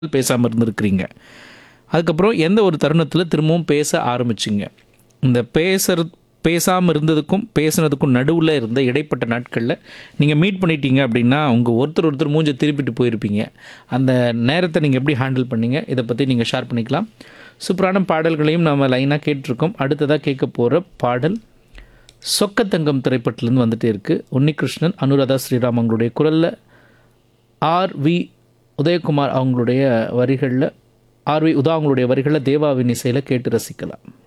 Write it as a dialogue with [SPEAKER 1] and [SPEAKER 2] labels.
[SPEAKER 1] பேசாமல் இருந்திருக்கிறீங்க. அதுக்கப்புறம் எந்த ஒரு தருணத்தில் திரும்பவும் பேச ஆரம்பிச்சிங்க? இந்த பேசாமல் இருந்ததுக்கும் பேசுனதுக்கும் நடுவில் இருந்த இடைப்பட்ட நாட்களில் நீங்கள் மீட் பண்ணிட்டீங்க அப்படின்னா உங்கள் ஒருத்தர் மூஞ்ச திருப்பிட்டு போயிருப்பீங்க. அந்த நேரத்தை நீங்கள் எப்படி ஹேண்டில் பண்ணீங்க? இதை பற்றி நீங்கள் ஷேர் பண்ணிக்கலாம். சூப்பரான பாடல்களையும் நம்ம லைனாக கேட்டிருக்கோம். அடுத்ததாக கேட்க போகிற பாடல் சொக்கத்தங்கம் திரைப்படத்துலேருந்து வந்துட்டே இருக்குது. உன்னிகிருஷ்ணன், அனுராதா ஸ்ரீராம் அவங்களுடைய குரலில், ஆர்.வி. உதயகுமார் அவங்களுடைய வரிகளில், ஆர்.வி. உதா அவங்களுடைய வரிகளில், தேவாவின் இசையில் கேட்டு ரசிக்கலாம்.